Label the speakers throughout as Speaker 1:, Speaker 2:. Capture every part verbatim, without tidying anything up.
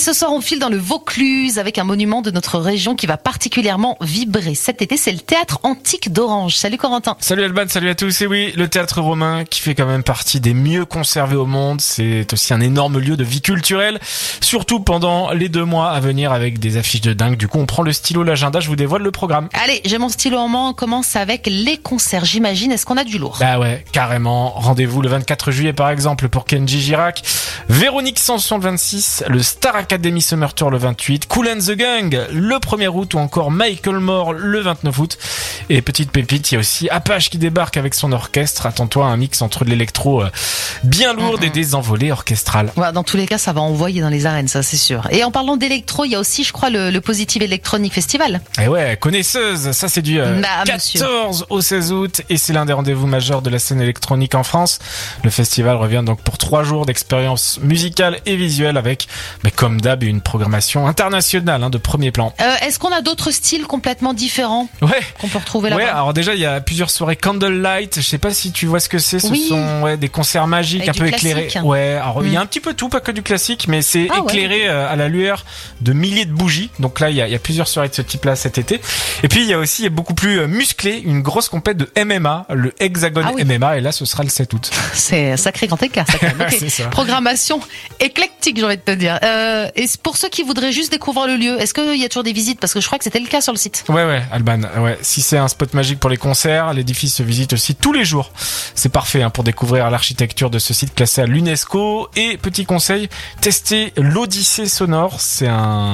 Speaker 1: ce soir, on file dans le Vaucluse avec un monument de notre région qui va particulièrement vibrer cet été. C'est le théâtre antique d'Orange. Salut Corentin.
Speaker 2: Salut Alban, salut à tous. Et oui, le théâtre romain qui fait quand même partie des mieux conservés au monde. C'est aussi un énorme lieu de vie culturelle, surtout pendant les deux mois à venir avec des affiches de dingue. Du coup, on prend le stylo, l'agenda, je vous dévoile le programme.
Speaker 1: Allez, j'ai mon stylo en main. On commence avec les concerts, j'imagine. Est-ce qu'on a du lourd?
Speaker 2: Bah ouais, carrément. Rendez-vous le vingt-quatre juillet par exemple pour Kenji Girac, Véronique Sanson le vingt-six, le Star Academy Summer Tour le vingt-huit, Kool and the Gang le premier août ou encore Michael Moore le vingt-neuf août. Et petite pépite, il y a aussi Apache qui débarque avec son orchestre. Attends-toi à un mix entre de l'électro bien lourde mm-hmm. et des envolées orchestrales.
Speaker 1: Ouais, dans tous les cas, ça va envoyer dans les arènes, ça c'est sûr. Et en parlant d'électro, il y a aussi, je crois, le, le Positive Electronic Festival.
Speaker 2: Et ouais, connaisseuse, ça c'est du euh, bah, quatorze au seize août et c'est l'un des rendez-vous majeurs de la scène électronique en France. Le festival revient donc pour trois jours d'expérience musicale et visuelle avec, bah, comme d'hab, une programmation internationale hein, de premier plan.
Speaker 1: Euh, est-ce qu'on a d'autres styles complètement différents
Speaker 2: ouais.
Speaker 1: qu'on peut retrouver là-bas?
Speaker 2: Ouais, alors déjà, il y a plusieurs soirées Candlelight. Je sais pas si tu vois ce que c'est. Ce
Speaker 1: oui.
Speaker 2: sont ouais, des concerts magiques,
Speaker 1: avec
Speaker 2: un peu éclairés. Ouais, alors il mm. y a un petit peu tout, pas que du classique, mais c'est ah, éclairé ouais. euh, à la lueur de milliers de bougies. Donc là, il y a, y a plusieurs soirées de ce type-là cet été. Et puis, il y a aussi, il y a beaucoup plus musclé, une grosse compète de M M A, le Hexagon ah, oui. M M A, et là, ce sera le sept août.
Speaker 1: C'est un sacré grand écart, ça, quand même. Okay.
Speaker 2: C'est ça.
Speaker 1: Programmation éclectique, j'ai envie de te dire. Euh, et pour ceux qui voudraient juste découvrir le lieu, est-ce qu'il y a toujours des visites? Parce que je crois que c'était le cas sur le site.
Speaker 2: Ouais, ouais, Alban. Ouais. Si c'est un spot magique pour les concerts, l'édifice se visite aussi tous les jours. C'est parfait hein, pour découvrir l'architecture de ce site classé à l'UNESCO. Et petit conseil, testez l'Odyssée sonore. C'est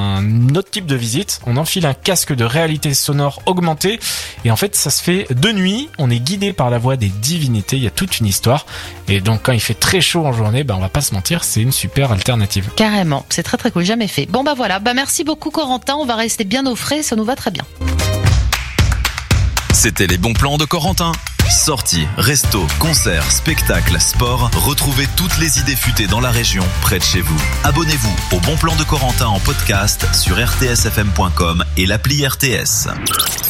Speaker 2: un autre type de visite. On enfile un casque de réalité sonore augmentée. Et en fait, ça se fait de nuit. On est guidé par la voix des divinités. Il y a toute une histoire. Et donc, quand il fait très chaud en journée, ben, on va pas se mentir, c'est une super alternative.
Speaker 1: Carrément. C'est très très cool. Jamais fait. Bon, bah voilà. Bah, merci beaucoup, Corentin. On va rester bien au frais. Ça nous va très bien.
Speaker 3: C'était les bons plans de Corentin. Sorties, restos, concerts, spectacles, sports, retrouvez toutes les idées futées dans la région, près de chez vous. Abonnez-vous au Bon Plan de Corentin en podcast sur r t s f m point com et l'appli R T S.